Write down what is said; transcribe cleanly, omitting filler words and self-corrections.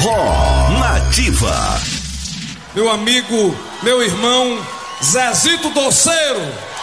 Forró Nativa. Meu amigo, meu irmão Zezito Doceiro.